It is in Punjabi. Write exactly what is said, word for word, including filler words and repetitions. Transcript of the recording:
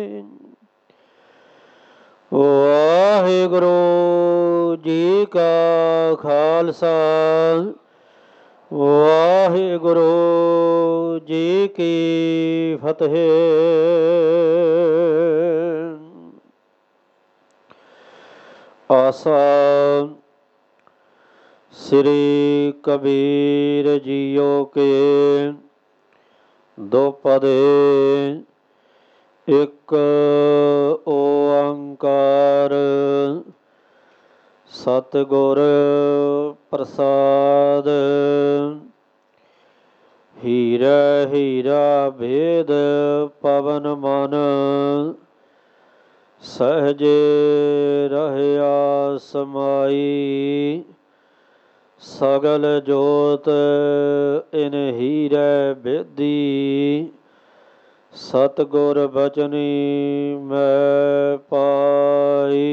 ਵਾਹਿਗੁਰੂ ਜੀ ਕਾ ਖਾਲਸਾ ਵਾਹਿਗੁਰੂ ਜੀ ਕੀ ਫਤਿਹ। ਆਸਾ ਸ੍ਰੀ ਕਬੀਰ ਜੀਓ ਕੇ ਦੋ ਪਦੇ ਇੱਕ ਓੰਕਾਰ ਸਤਿਗੁਰ ਪ੍ਰਸਾਦ। ਹੀਰਾ ਹੀਰਾ ਭੇਦ ਪਵਨ ਮਨ ਸਹਜੇ ਰਹਿਆ ਸਮਾਈ। ਸਗਲ ਜੋਤ ਇਨ ਹੀਰੇ ਬੇਦੀ ਸਤਿਗੁਰ ਬਚਨੀ ਮੈਂ ਪਾਈ।